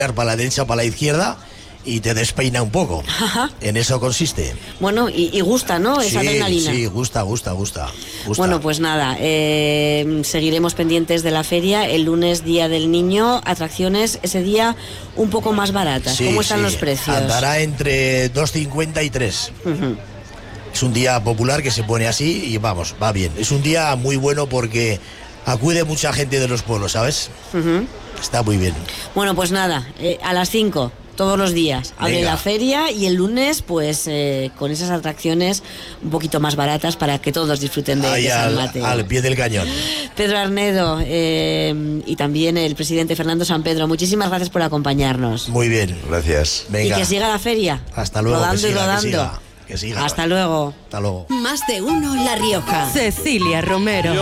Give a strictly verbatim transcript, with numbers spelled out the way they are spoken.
para la derecha, para la izquierda, y te despeina un poco. Ajá. En eso consiste. Bueno, y, y gusta, ¿no? Esa Sí, adrenalina. sí, gusta, gusta, gusta, gusta. Bueno, pues nada, eh, seguiremos pendientes de la feria. El lunes, Día del Niño, atracciones ese día un poco más baratas. Sí, ¿Cómo están sí, los precios? Andará entre dos cincuenta y tres. Uh-huh. Es un día popular que se pone así y vamos, va bien. Es un día muy bueno porque acude mucha gente de los pueblos, ¿sabes? Uh-huh. Está muy bien. Bueno, pues nada, eh, a las cinco, todos los días, abre Venga. la feria, y el lunes, pues eh, con esas atracciones un poquito más baratas para que todos disfruten de, Ahí de San al, Mateo. al pie del cañón. Pedro Arnedo eh, y también el presidente Fernando San Pedro, muchísimas gracias por acompañarnos. Muy bien. Gracias. Venga. Y que siga la feria. Hasta luego. Rodando que siga, y rodando. Que siga, que siga. Hasta luego. Hasta luego. Más de uno La Rioja. Cecilia Romero.